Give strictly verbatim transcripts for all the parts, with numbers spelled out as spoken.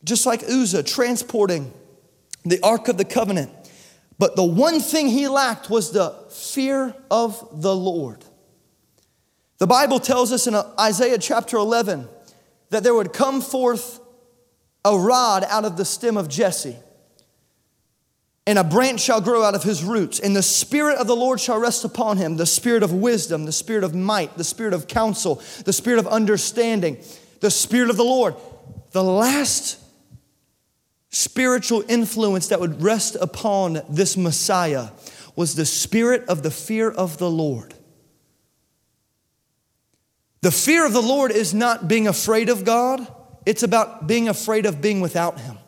just like Uzzah, transporting the Ark of the Covenant. But the one thing he lacked was the fear of the Lord. The Bible tells us in Isaiah chapter eleven that there would come forth a rod out of the stem of Jesse, and a branch shall grow out of his roots, and the Spirit of the Lord shall rest upon him, the Spirit of wisdom, the Spirit of might, the Spirit of counsel, the Spirit of understanding, the Spirit of the Lord. The last spiritual influence that would rest upon this Messiah was the spirit of the fear of the Lord. The fear of the Lord is not being afraid of God. It's about being afraid of being without him.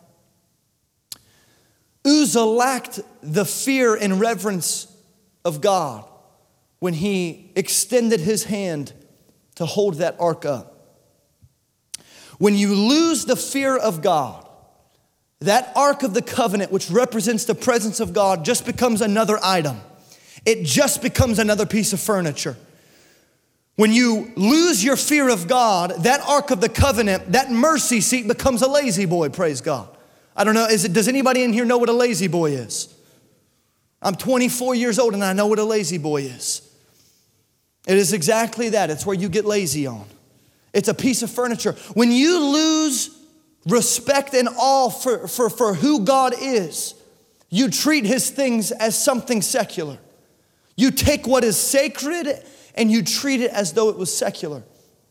Uzzah lacked the fear and reverence of God when he extended his hand to hold that ark up. When you lose the fear of God, that Ark of the Covenant, which represents the presence of God, just becomes another item. It just becomes another piece of furniture. When you lose your fear of God, that Ark of the Covenant, that mercy seat becomes a lazy boy, praise God. I don't know, is it, does anybody in here know what a lazy boy is? I'm twenty-four years old and I know what a lazy boy is. It is exactly that. It's where you get lazy on. It's a piece of furniture. When you lose respect and awe for, for, for who God is, you treat his things as something secular. You take what is sacred and you treat it as though it was secular.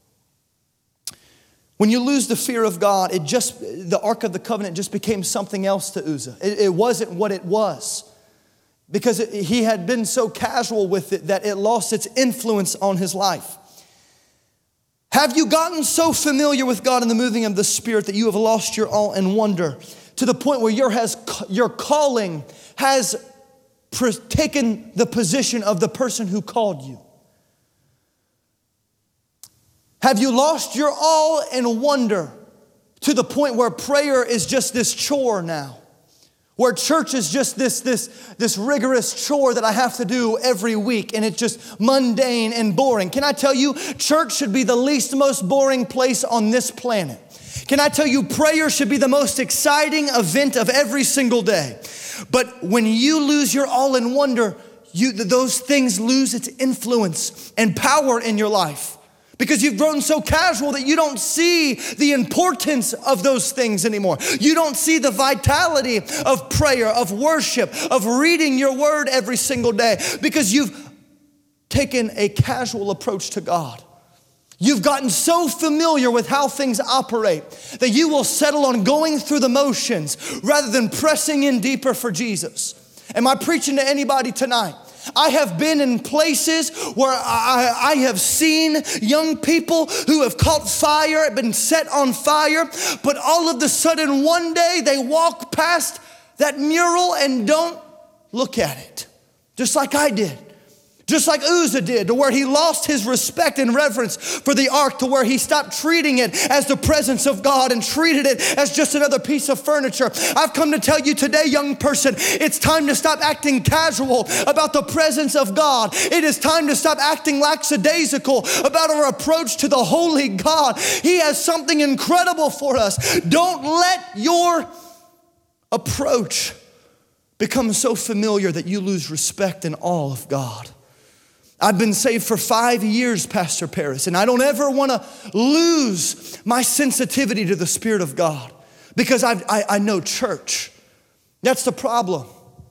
When you lose the fear of God, it just, the Ark of the Covenant just became something else to Uzzah. It, it wasn't what it was, because it, he had been so casual with it that it lost its influence on his life. Have you gotten so familiar with God and the moving of the Spirit that you have lost your awe and wonder to the point where your, has, your calling has pre- taken the position of the person who called you? Have you lost your awe and wonder to the point where prayer is just this chore now? Where church is just this, this, this rigorous chore that I have to do every week, and it's just mundane and boring. Can I tell you, church should be the least most boring place on this planet. Can I tell you, prayer should be the most exciting event of every single day. But when you lose your awe and wonder, you, those things lose its influence and power in your life. Because you've grown so casual that you don't see the importance of those things anymore. You don't see the vitality of prayer, of worship, of reading your word every single day, because you've taken a casual approach to God. You've gotten so familiar with how things operate that you will settle on going through the motions rather than pressing in deeper for Jesus. Am I preaching to anybody tonight? I have been in places where I, I have seen young people who have caught fire, been set on fire, but all of a sudden one day they walk past that mural and don't look at it. Just like I did. Just like Uzzah did, to where he lost his respect and reverence for the ark, to where he stopped treating it as the presence of God and treated it as just another piece of furniture. I've come to tell you today, young person, it's time to stop acting casual about the presence of God. It is time to stop acting lackadaisical about our approach to the holy God. He has something incredible for us. Don't let your approach become so familiar that you lose respect and awe of God. I've been saved for five years, Pastor Paris, and I don't ever want to lose my sensitivity to the Spirit of God, because I've, I, I know church. That's the problem.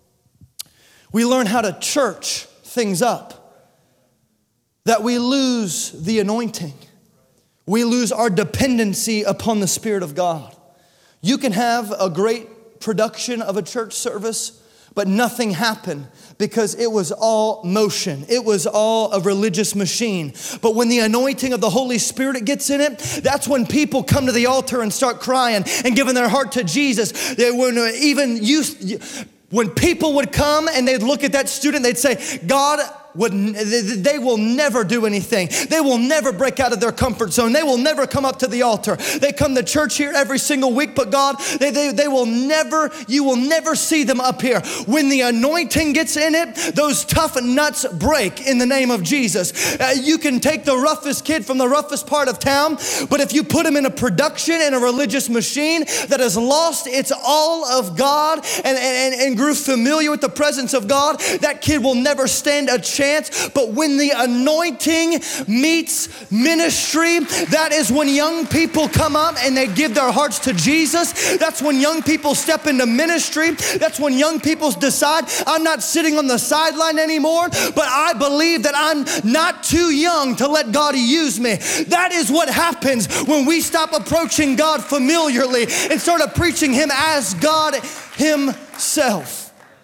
We learn how to church things up, that we lose the anointing. We lose our dependency upon the Spirit of God. You can have a great production of a church service, but nothing happened because it was all motion. It was all a religious machine. But when the anointing of the Holy Spirit gets in it, that's when people come to the altar and start crying and giving their heart to Jesus. They were even used, when people would come and they'd look at that student, they'd say, God, would, they will never do anything. They will never break out of their comfort zone. They will never come up to the altar. They come to church here every single week, but God, they, they, they will never, you will never see them up here. When the anointing gets in it, those tough nuts break in the name of Jesus. Uh, you can take the roughest kid from the roughest part of town, but if you put him in a production, in a religious machine that has lost its all of God and, and, and grew familiar with the presence of God, that kid will never stand a chance. But when the anointing meets ministry, that is when young people come up and they give their hearts to Jesus. That's when young people step into ministry. That's when young people decide, I'm not sitting on the sideline anymore, but I believe that I'm not too young to let God use me. That is what happens when we stop approaching God familiarly and start preaching Him as God Himself.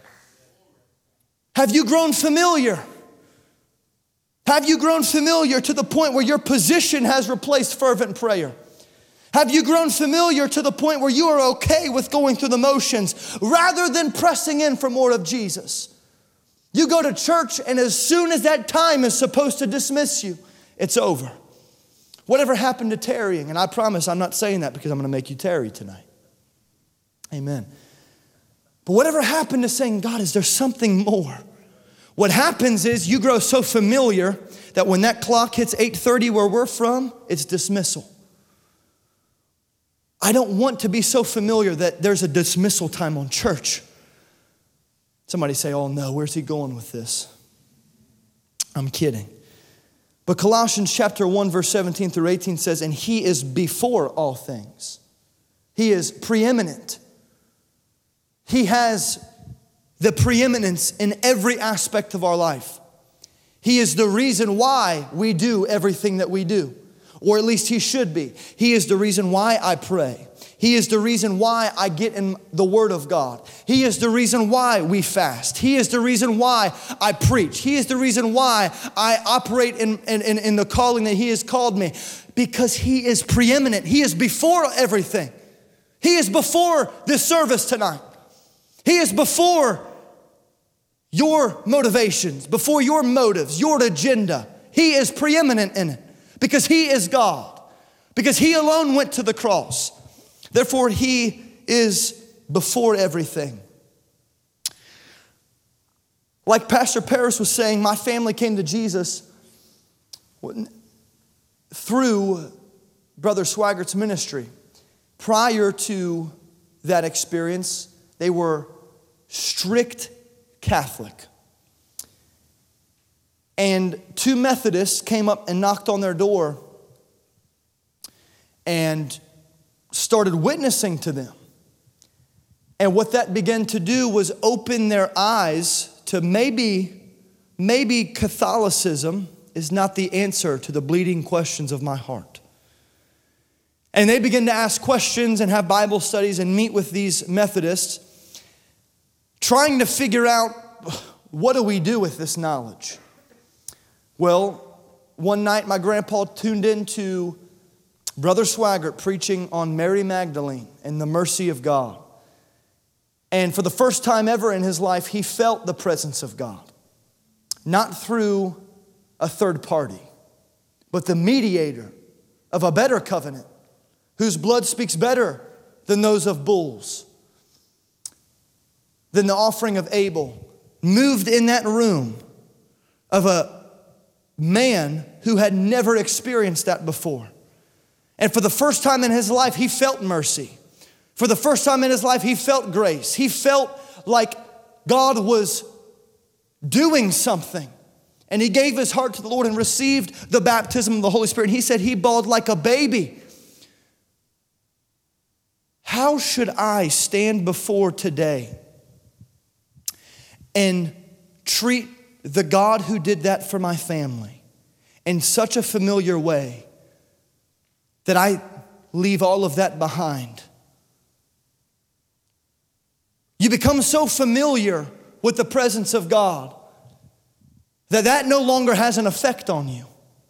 Have you grown familiar? Have you grown familiar to the point where your position has replaced fervent prayer? Have you grown familiar to the point where you are okay with going through the motions rather than pressing in for more of Jesus? You go to church, and as soon as that time is supposed to dismiss you, it's over. Whatever happened to tarrying? And I promise I'm not saying that because I'm going to make you tarry tonight. Amen. But whatever happened to saying, God, is there something more? What happens is you grow so familiar that when that clock hits eight thirty where we're from, it's dismissal. I don't want to be so familiar that there's a dismissal time on church. Somebody say, oh no, where's he going with this? I'm kidding. But Colossians chapter one, verse seventeen through eighteen says, and He is before all things. He is preeminent. He has the preeminence in every aspect of our life. He is the reason why we do everything that we do, or at least He should be. He is the reason why I pray. He is the reason why I get in the Word of God. He is the reason why we fast. He is the reason why I preach. He is the reason why I operate in, in, in the calling that He has called me, because He is preeminent. He is before everything. He is before this service tonight. He is before your motivations, before your motives, your agenda. He is preeminent in it because He is God, because He alone went to the cross. Therefore, He is before everything. Like Pastor Paris was saying, my family came to Jesus through Brother Swaggart's ministry. Prior to that experience, they were strict Catholic. And two Methodists came up and knocked on their door and started witnessing to them. And what that began to do was open their eyes to maybe, maybe Catholicism is not the answer to the bleeding questions of my heart. And they began to ask questions and have Bible studies and meet with these Methodists, trying to figure out, what do we do with this knowledge? Well, one night my grandpa tuned into Brother Swaggart preaching on Mary Magdalene and the mercy of God. And for the first time ever in his life, he felt the presence of God. Not through a third party, but the mediator of a better covenant, whose blood speaks better than those of bulls, than the offering of Abel, moved in that room of a man who had never experienced that before. And for the first time in his life, he felt mercy. For the first time in his life, he felt grace. He felt like God was doing something. And he gave his heart to the Lord and received the baptism of the Holy Spirit. And he said he bawled like a baby. How should I stand before today and treat the God who did that for my family in such a familiar way that I leave all of that behind? You become so familiar with the presence of God that that no longer has an effect on you.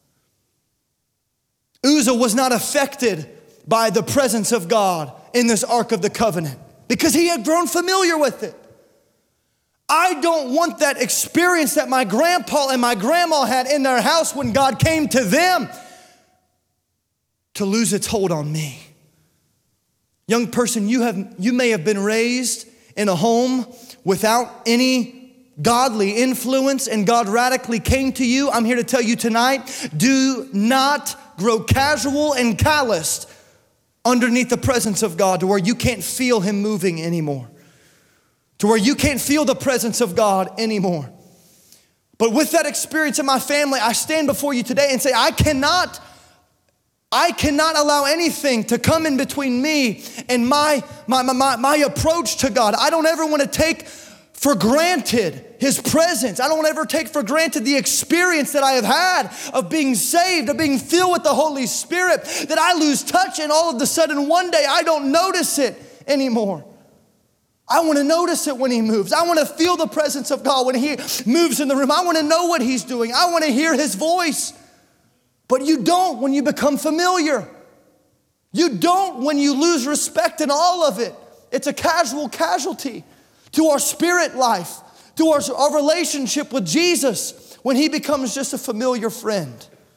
Uzzah was not affected by the presence of God in this Ark of the Covenant because he had grown familiar with it. I don't want that experience that my grandpa and my grandma had in their house when God came to them to lose its hold on me. Young person, you have you may have been raised in a home without any godly influence, and God radically came to you. I'm here to tell you tonight, do not grow casual and calloused underneath the presence of God to where you can't feel Him moving anymore, to where you can't feel the presence of God anymore. But with that experience in my family, I stand before you today and say, I cannot I cannot allow anything to come in between me and my, my, my, my approach to God. I don't ever want to take for granted His presence. I don't ever take for granted the experience that I have had of being saved, of being filled with the Holy Spirit, that I lose touch and all of a sudden one day I don't notice it anymore. I want to notice it when He moves. I want to feel the presence of God when He moves in the room. I want to know what He's doing. I want to hear His voice. But you don't when you become familiar. You don't when you lose respect in all of it. It's a casual casualty to our spirit life, to our, our relationship with Jesus when He becomes just a familiar friend.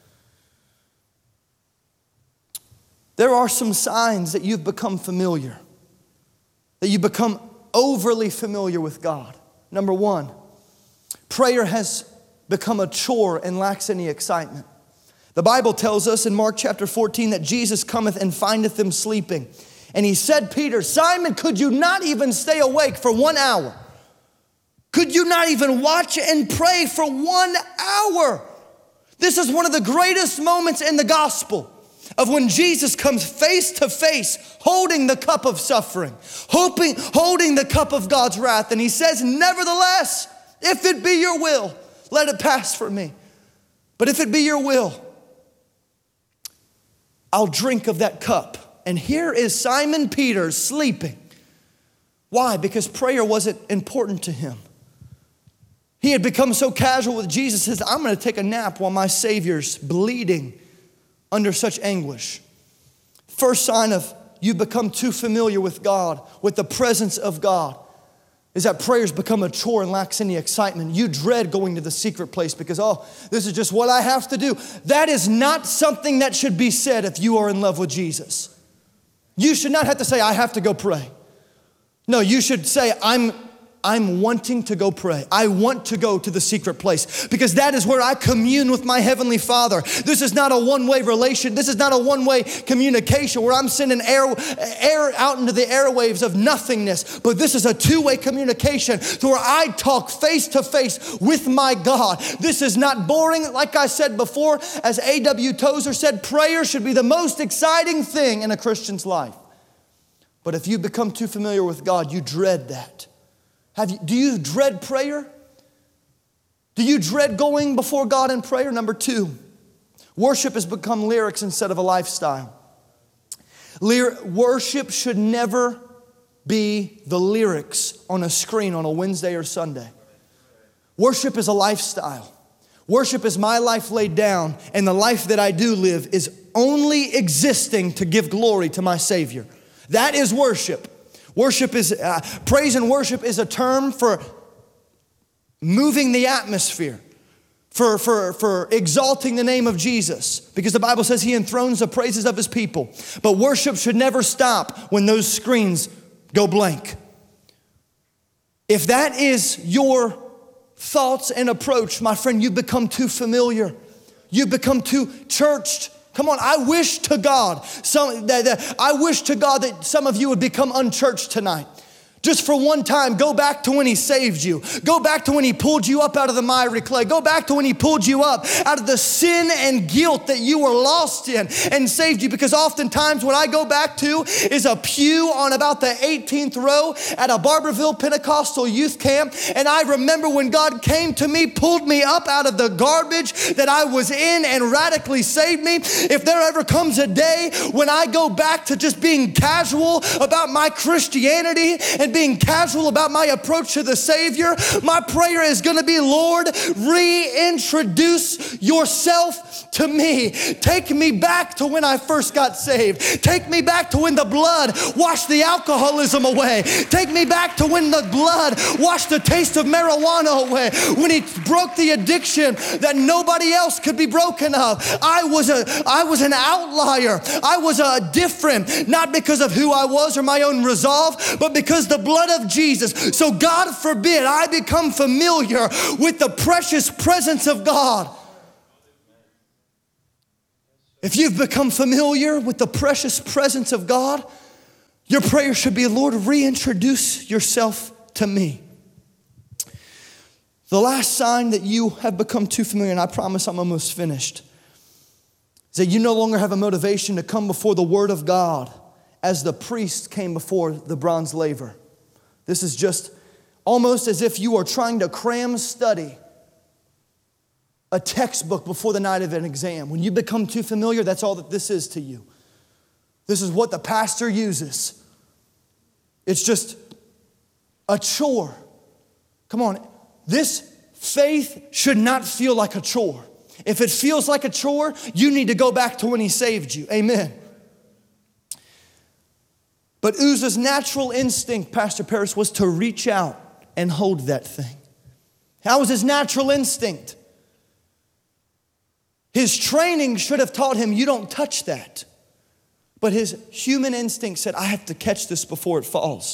There are some signs that you've become familiar, that you become overly familiar with God. Number one, prayer has become a chore and lacks any excitement. The Bible tells us in Mark chapter fourteen that Jesus cometh and findeth them sleeping. And He said, Peter, Simon, could you not even stay awake for one hour? Could you not even watch and pray for one hour? This is one of the greatest moments in the gospel of when Jesus comes face to face, holding the cup of suffering, hoping, holding the cup of God's wrath. And He says, nevertheless, if it be your will, let it pass from me. But if it be your will, I'll drink of that cup. And here is Simon Peter sleeping. Why? Because prayer wasn't important to him. He had become so casual with Jesus, he says, I'm going to take a nap while my Savior's bleeding under such anguish. First sign of you become too familiar with God, with the presence of God, is that prayers become a chore and lacks any excitement. You dread going to the secret place because, oh, this is just what I have to do. That is not something that should be said if you are in love with Jesus. You should not have to say, I have to go pray. No, you should say, I'm I'm wanting to go pray. I want to go to the secret place because that is where I commune with my Heavenly Father. This is not a one-way relation. This is not a one-way communication where I'm sending air, air out into the airwaves of nothingness. But this is a two-way communication to where I talk face to face with my God. This is not boring. Like I said before, as A W Tozer said, prayer should be the most exciting thing in a Christian's life. But if you become too familiar with God, you dread that. Have you, do you dread prayer? Do you dread going before God in prayer? Number two, worship has become lyrics instead of a lifestyle. Lyr- worship should never be the lyrics on a screen on a Wednesday or Sunday. Worship is a lifestyle. Worship is my life laid down, and the life that I do live is only existing to give glory to my Savior. That is worship. Worship is, uh, praise and worship is a term for moving the atmosphere, for, for, for exalting the name of Jesus, because the Bible says He enthrones the praises of His people. But worship should never stop when those screens go blank. If that is your thoughts and approach, my friend, you've become too familiar. You've become too churched. Come on, I wish to God, some, that, that, I wish to God that some of you would become unchurched tonight. Just for one time, go back to when He saved you. Go back to when He pulled you up out of the miry clay. Go back to when He pulled you up out of the sin and guilt that you were lost in and saved you. Because oftentimes what I go back to is a pew on about the eighteenth row at a Barberville Pentecostal youth camp. And I remember when God came to me, pulled me up out of the garbage that I was in and radically saved me. If there ever comes a day when I go back to just being casual about my Christianity and and being casual about my approach to the Savior. My prayer is going to be, Lord, reintroduce yourself to me. Take me back to when I first got saved. Take me back to when the blood washed the alcoholism away. Take me back to when the blood washed the taste of marijuana away. When he broke the addiction that nobody else could be broken of. I was a, I was an outlier. I was a different, not because of who I was or my own resolve, but because the blood of Jesus. So God forbid I become familiar with the precious presence of God. If you've become familiar with the precious presence of God, your prayer should be, Lord, reintroduce yourself to me. The last sign that you have become too familiar, and I promise I'm almost finished, is that you no longer have a motivation to come before the Word of God as the priest came before the bronze laver. This is just almost as if you are trying to cram study a textbook before the night of an exam. When you become too familiar, that's all that this is to you. This is what the pastor uses. It's just a chore. Come on, this faith should not feel like a chore. If it feels like a chore, you need to go back to when he saved you. Amen. But Uzzah's natural instinct, Pastor Paris, was to reach out and hold that thing. How was his natural instinct? His training should have taught him, you don't touch that. But his human instinct said, I have to catch this before it falls.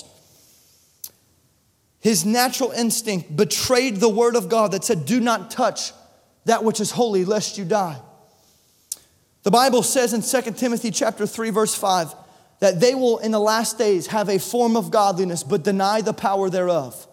His natural instinct betrayed the word of God that said, do not touch that which is holy, lest you die. The Bible says in Second Timothy chapter three, verse five, that they will in the last days have a form of godliness, but deny the power thereof.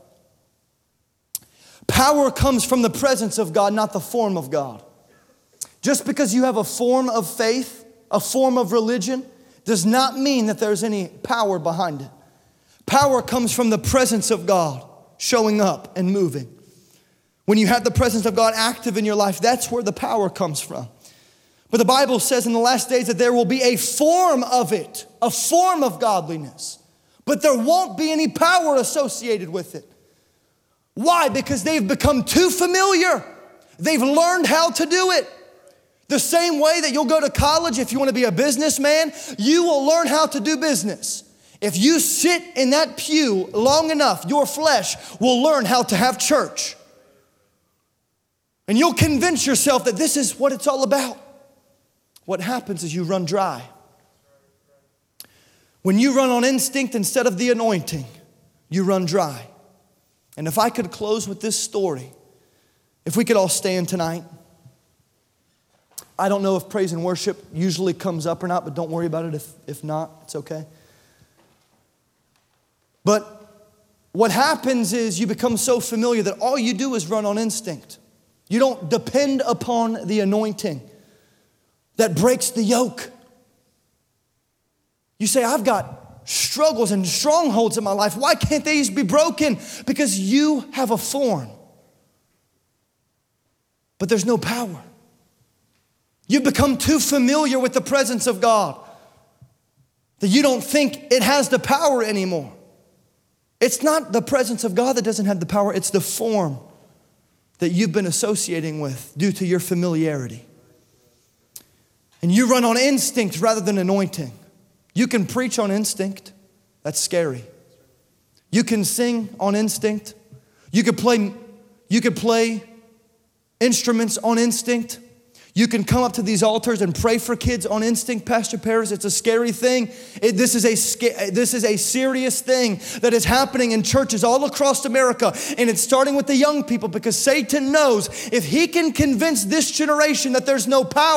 Power comes from the presence of God, not the form of God. Just because you have a form of faith, a form of religion, does not mean that there's any power behind it. Power comes from the presence of God showing up and moving. When you have the presence of God active in your life, that's where the power comes from. But the Bible says in the last days that there will be a form of it, a form of godliness, but there won't be any power associated with it. Why? Because they've become too familiar. They've learned how to do it. The same way that you'll go to college if you want to be a businessman, you will learn how to do business. If you sit in that pew long enough, your flesh will learn how to have church. And you'll convince yourself that this is what it's all about. What happens is you run dry. When you run on instinct instead of the anointing, you run dry. And if I could close with this story, if we could all stand tonight. I don't know if praise and worship usually comes up or not, but don't worry about it if, if not, it's okay. But what happens is you become so familiar that all you do is run on instinct. You don't depend upon the anointing that breaks the yoke. You say, I've got struggles and strongholds in my life. Why can't these be broken? Because you have a form, but there's no power. You've become too familiar with the presence of God that you don't think it has the power anymore. It's not the presence of God that doesn't have the power. It's the form that you've been associating with due to your familiarity. And you run on instinct rather than anointing. You can preach on instinct. That's scary. You can sing on instinct. You could play, you could play instruments on instinct. You can come up to these altars and pray for kids on instinct, Pastor Paris. It's a scary thing. It, this is a this is a serious thing that is happening in churches all across America. And it's starting with the young people because Satan knows if he can convince this generation that there's no power,